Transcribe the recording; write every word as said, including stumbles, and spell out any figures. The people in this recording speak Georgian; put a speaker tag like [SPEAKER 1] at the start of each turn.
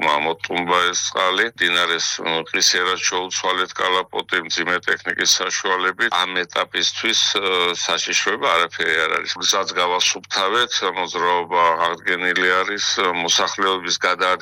[SPEAKER 1] ფერმა მოტუმბა ეს წყალი, დინარეს ყისერად შეუცვალეთ კალაპოტი მძიმე ტექნიკის საშუალებით. ამ ეტაპისთვის საშიშროება არაფერი არ არის. გზაც გავასუფთავეთ, მოძრაობა აღდგენილი არის, მოსახლეობის გადაადგილება